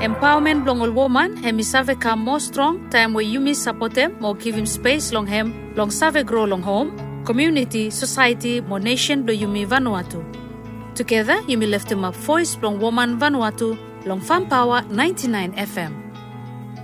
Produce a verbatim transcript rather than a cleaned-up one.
Empowerment long all woman, hemi save come more strong, time where you miss support him, more give him space long him, long save grow long home, community, society, more nation do you me Vanuatu. Together, you may lift him up voice long woman Vanuatu, long Farm Power ninety-nine F M.